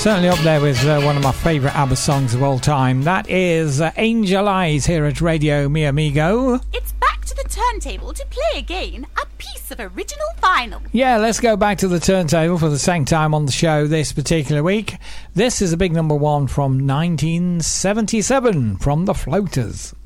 Certainly up there with one of my favourite ABBA songs of all time. That is Angel Eyes here at Radio Mi Amigo. It's back to the turntable to play again a piece of original vinyl. Yeah, let's go back to the turntable for the second time on the show this particular week. This is a big number one from 1977 from the Floaters.